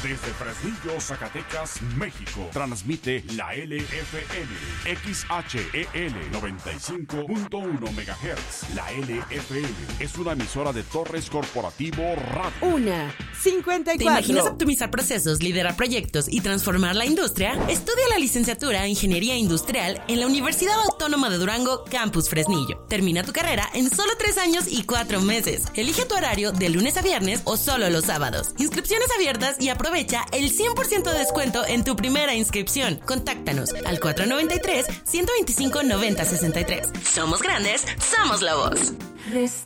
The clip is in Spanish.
Desde Fresnillo, Zacatecas, México. Transmite la LFN. XHEL 95.1 MHz. La LFN es una emisora de Torres Corporativo Radio. 1:54. ¿Te imaginas optimizar procesos, liderar proyectos y transformar la industria? Estudia la licenciatura en Ingeniería Industrial en la Universidad Autónoma de Durango, Campus Fresnillo. Termina tu carrera en solo 3 años y 4 meses. Elige tu horario de lunes a viernes o solo los sábados. Inscripciones abiertas y aprovecha el 100% de descuento en tu primera inscripción. Contáctanos al 493-125-9063. Somos grandes, somos la voz.